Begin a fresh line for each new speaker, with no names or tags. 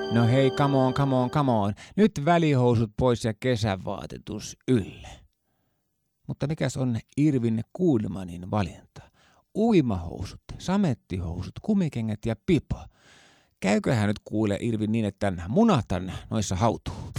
No hei, come on. Nyt välihousut pois ja kesävaatetus ylle. Mutta mikäs on Irvin Kuhlmanin valinta? Uimahousut, samettihousut, kumikengät ja pipo. Käyköhän nyt kuule Irvin niin, että munatan noissa hautuu?